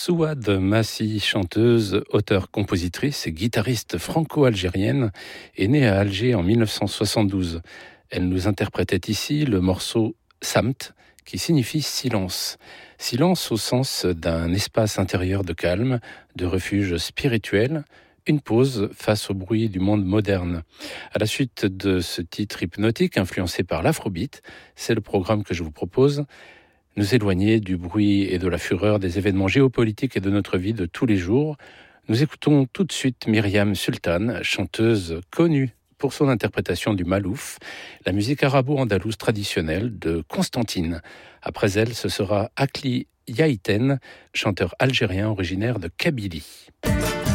Souad Massi, chanteuse, auteure-compositrice et guitariste franco-algérienne, est née à Alger en 1972. Elle nous interprétait ici le morceau Samt, qui signifie silence. Silence au sens d'un espace intérieur de calme, de refuge spirituel, une pause face au bruit du monde moderne. À la suite de ce titre hypnotique influencé par l'afrobeat, c'est le programme que je vous propose. Nous éloigner du bruit et de la fureur des événements géopolitiques et de notre vie de tous les jours. Nous écoutons tout de suite Myriam Sultan, chanteuse connue pour son interprétation du malouf, la musique arabo-andalouse traditionnelle de Constantine. Après elle, ce sera Akli Yaïten, chanteur algérien originaire de Kabylie.